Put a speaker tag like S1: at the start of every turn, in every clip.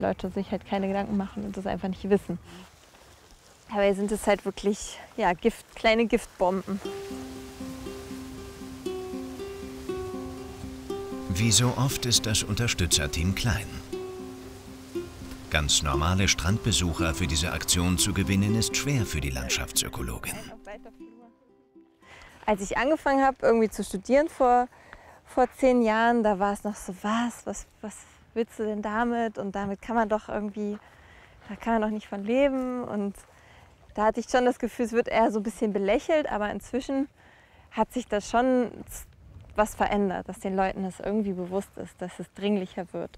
S1: Leute sich halt keine Gedanken machen und das einfach nicht wissen. Dabei sind es halt wirklich ja, kleine Giftbomben.
S2: Wie so oft ist das Unterstützerteam klein. Ganz normale Strandbesucher für diese Aktion zu gewinnen, ist schwer für die Landschaftsökologin.
S1: Als ich angefangen habe, irgendwie zu studieren vor 10 Jahren, da war es noch so, was willst du denn damit? Und damit kann man doch irgendwie, da kann man doch nicht von leben. Und da hatte ich schon das Gefühl, es wird eher so ein bisschen belächelt, aber inzwischen hat sich das schon was verändert, dass den Leuten das irgendwie bewusst ist, dass es dringlicher wird.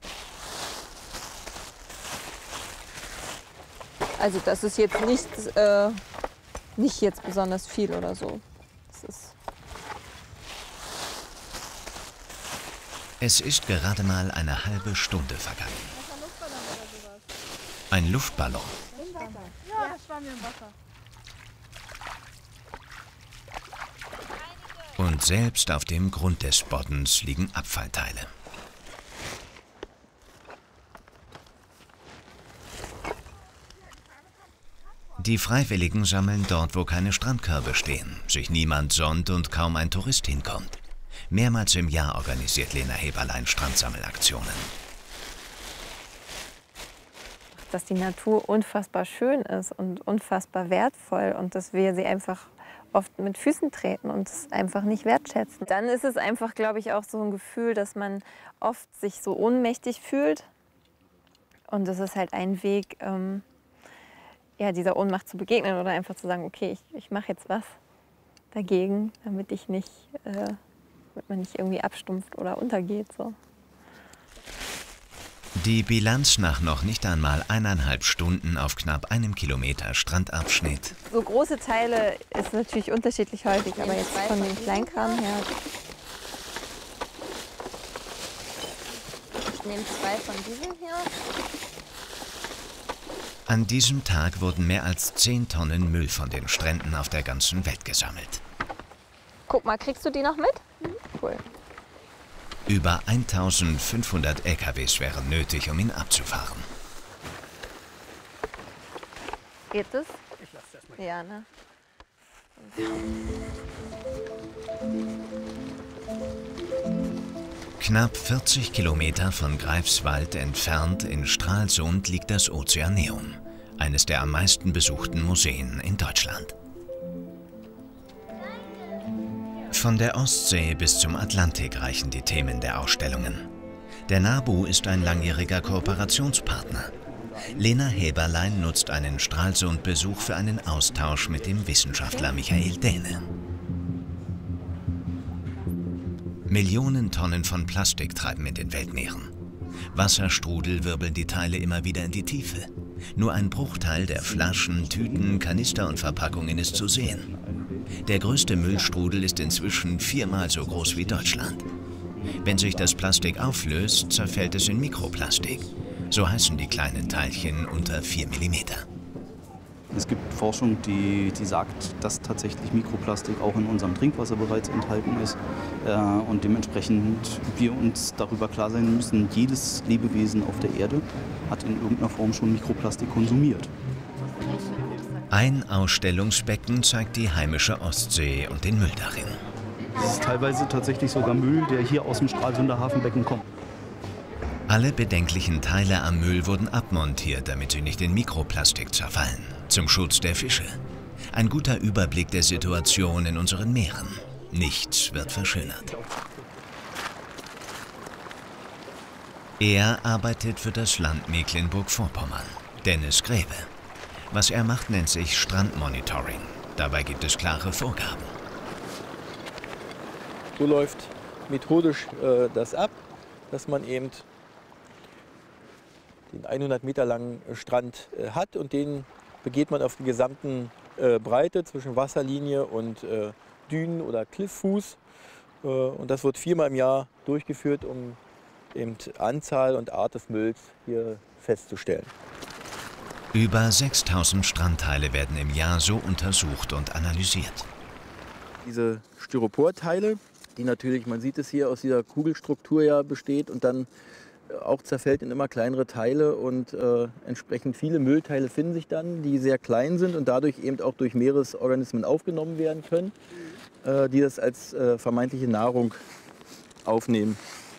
S1: Also das ist jetzt nicht jetzt besonders viel oder so.
S2: Es ist gerade mal eine halbe Stunde vergangen. Ein Luftballon.
S3: Ja, das schwamm im Wasser.
S2: Und selbst auf dem Grund des Boddens liegen Abfallteile. Die Freiwilligen sammeln dort, wo keine Strandkörbe stehen, sich niemand sonnt und kaum ein Tourist hinkommt. Mehrmals im Jahr organisiert Lena Heberlein Strandsammelaktionen.
S1: Dass die Natur unfassbar schön ist und unfassbar wertvoll und dass wir sie einfach oft mit Füßen treten und es einfach nicht wertschätzen. Dann ist es einfach, glaube ich, auch so ein Gefühl, dass man oft sich so ohnmächtig fühlt. Und das ist halt ein Weg, ja, dieser Ohnmacht zu begegnen oder einfach zu sagen, okay, ich mache jetzt was dagegen, damit man nicht irgendwie abstumpft oder untergeht. So.
S2: Die Bilanz nach noch nicht einmal 1,5 Stunden auf knapp 1 Kilometer Strandabschnitt.
S1: So große Teile ist natürlich unterschiedlich häufig, aber jetzt von dem Kleinkram her. Ich nehme 2 von diesen hier.
S2: An diesem Tag wurden mehr als 10 Tonnen Müll von den Stränden auf der ganzen Welt gesammelt.
S1: Guck mal, kriegst du die noch mit? Cool.
S2: Über 1500 LKWs wären nötig, um ihn abzufahren.
S1: Geht das? Ich lasse das mal. Ja, ne?
S2: Knapp 40 Kilometer von Greifswald entfernt in Stralsund liegt das Ozeaneum, eines der am meisten besuchten Museen in Deutschland. Von der Ostsee bis zum Atlantik reichen die Themen der Ausstellungen. Der NABU ist ein langjähriger Kooperationspartner. Lena Heberlein nutzt einen Stralsund-Besuch für einen Austausch mit dem Wissenschaftler Michael Dähne. Millionen Tonnen von Plastik treiben in den Weltmeeren. Wasserstrudel wirbeln die Teile immer wieder in die Tiefe. Nur ein Bruchteil der Flaschen, Tüten, Kanister und Verpackungen ist zu sehen. Der größte Müllstrudel ist inzwischen 4-mal so groß wie Deutschland. Wenn sich das Plastik auflöst, zerfällt es in Mikroplastik. So heißen die kleinen Teilchen unter 4 mm.
S4: Es gibt Forschung, die sagt, dass tatsächlich Mikroplastik auch in unserem Trinkwasser bereits enthalten ist. Und dementsprechend wir uns darüber klar sein müssen, jedes Lebewesen auf der Erde hat in irgendeiner Form schon Mikroplastik konsumiert.
S2: Ein Ausstellungsbecken zeigt die heimische Ostsee und den Müll darin.
S4: Es ist teilweise tatsächlich sogar Müll, der hier aus dem Stralsunder Hafenbecken kommt.
S2: Alle bedenklichen Teile am Müll wurden abmontiert, damit sie nicht in Mikroplastik zerfallen. Zum Schutz der Fische. Ein guter Überblick der Situation in unseren Meeren. Nichts wird verschönert. Er arbeitet für das Land Mecklenburg-Vorpommern. Dennis Grebe. Was er macht, nennt sich Strandmonitoring. Dabei gibt es klare Vorgaben.
S5: So läuft methodisch das ab, dass man eben den 100 Meter langen Strand hat und den begeht man auf der gesamten Breite zwischen Wasserlinie und Dünen oder Klifffuß. Und das wird 4-mal im Jahr durchgeführt, um eben Anzahl und Art des Mülls hier festzustellen.
S2: Über 6000 Strandteile werden im Jahr so untersucht und analysiert.
S5: Diese Styroporteile, die natürlich, man sieht es hier, aus dieser Kugelstruktur ja besteht und dann auch zerfällt in immer kleinere Teile und entsprechend viele Müllteile finden sich dann, die sehr klein sind und dadurch eben auch durch Meeresorganismen aufgenommen werden können, die das als vermeintliche Nahrung aufnehmen.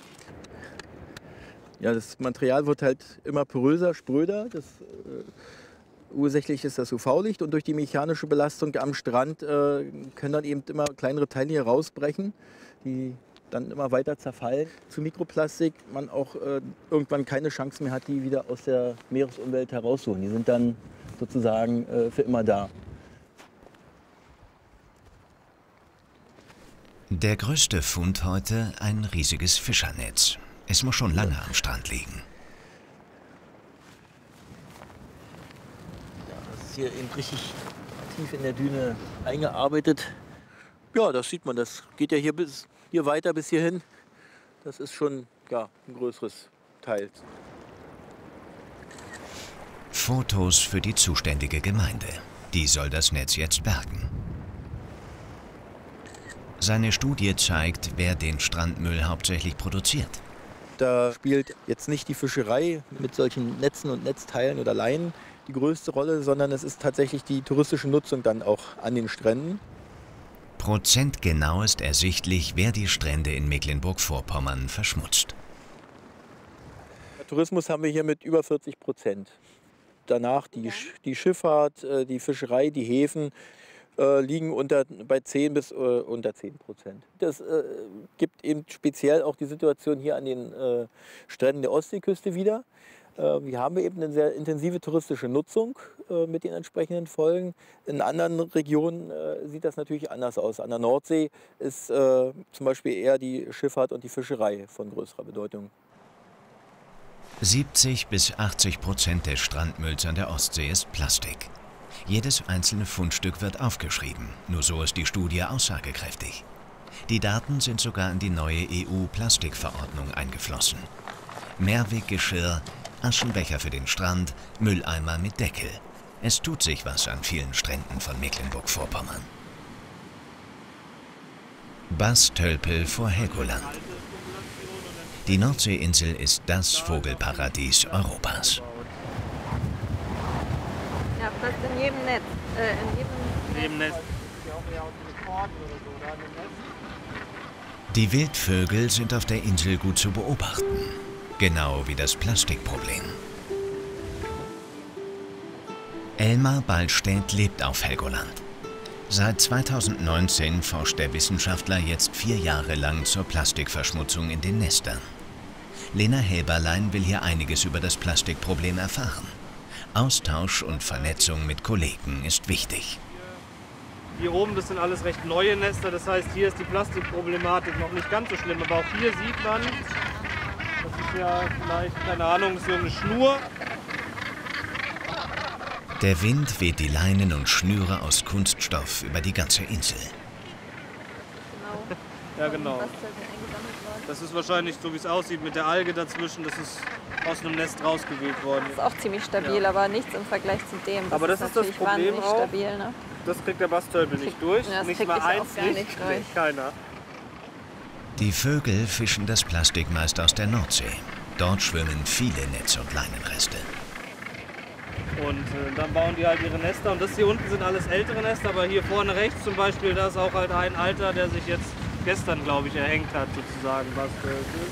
S5: Ja, das Material wird halt immer poröser, spröder. Ursächlich ist das UV-Licht und durch die mechanische Belastung am Strand können dann eben immer kleinere Teile hier rausbrechen, die dann immer weiter zerfallen zu Mikroplastik. Man auch irgendwann keine Chance mehr hat, die wieder aus der Meeresumwelt herauszuholen. Die sind dann sozusagen für immer da.
S2: Der größte Fund heute ein riesiges Fischernetz. Es muss schon lange am Strand liegen.
S5: Ja, das ist hier eben richtig tief in der Düne eingearbeitet. Ja, das sieht man. Das geht ja hier weiter bis hierhin. Das ist schon ja, ein größeres Teil.
S2: Fotos für die zuständige Gemeinde. Die soll das Netz jetzt bergen. Seine Studie zeigt, wer den Strandmüll hauptsächlich produziert.
S5: Da spielt jetzt nicht die Fischerei mit solchen Netzen und Netzteilen oder Leinen die größte Rolle, sondern es ist tatsächlich die touristische Nutzung dann auch an den Stränden.
S2: Prozentgenau ist ersichtlich, wer die Strände in Mecklenburg-Vorpommern verschmutzt.
S5: Tourismus haben wir hier mit über 40%. Danach die Schifffahrt, die Fischerei, die Häfen liegen bei 10 bis unter 10%. Das gibt eben speziell auch die Situation hier an den Stränden der Ostseeküste wieder. Hier haben wir eben eine sehr intensive touristische Nutzung mit den entsprechenden Folgen. In anderen Regionen sieht das natürlich anders aus. An der Nordsee ist zum Beispiel eher die Schifffahrt und die Fischerei von größerer Bedeutung.
S2: 70 bis 80% des Strandmülls an der Ostsee ist Plastik. Jedes einzelne Fundstück wird aufgeschrieben. Nur so ist die Studie aussagekräftig. Die Daten sind sogar in die neue EU-Plastikverordnung eingeflossen. Mehrweggeschirr, Aschenbecher für den Strand, Mülleimer mit Deckel. Es tut sich was an vielen Stränden von Mecklenburg-Vorpommern. Bastölpel vor Helgoland. Die Nordseeinsel ist das Vogelparadies Europas.
S1: Ja, fast in jedem Netz.
S3: In jedem Nest.
S2: Die Wildvögel sind auf der Insel gut zu beobachten. Genau wie das Plastikproblem. Elmar Ballstedt lebt auf Helgoland. Seit 2019 forscht der Wissenschaftler jetzt 4 Jahre lang zur Plastikverschmutzung in den Nestern. Lena Häberlein will hier einiges über das Plastikproblem erfahren. Austausch und Vernetzung mit Kollegen ist wichtig.
S3: Hier oben, das sind alles recht neue Nester, das heißt, hier ist die Plastikproblematik noch nicht ganz so schlimm. Aber auch hier sieht man, das ist ja vielleicht, keine Ahnung, so eine Schnur.
S2: Der Wind weht die Leinen und Schnüre aus Kunststoff über die ganze Insel.
S3: Ja, genau. Das ist wahrscheinlich so, wie es aussieht, mit der Alge dazwischen. Das ist aus einem Nest rausgewählt worden.
S1: Das ist auch ziemlich stabil, ja. Aber nichts im Vergleich zu dem.
S3: Aber das ist das Problem auch.
S1: Stabil, ne?
S3: Das kriegt der Bastölpel nicht durch.
S1: Ja,
S3: nicht mal eins, nicht
S1: durch.
S3: Keiner.
S2: Die Vögel fischen das Plastik meist aus der Nordsee. Dort schwimmen viele Netz- und Leinenreste.
S3: Und dann bauen die halt ihre Nester. Und das hier unten sind alles ältere Nester. Aber hier vorne rechts zum Beispiel, da ist auch halt ein Alter, der sich jetzt gestern, glaube ich, erhängt hat, sozusagen. Bastölpel.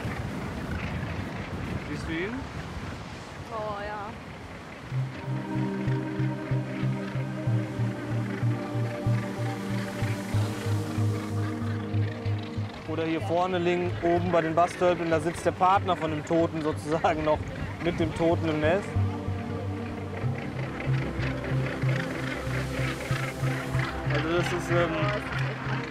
S3: Siehst du ihn?
S1: Oh ja.
S3: Oder hier vorne oben bei den Bastölpeln, da sitzt der Partner von dem Toten sozusagen noch mit dem Toten im Nest. Also das ist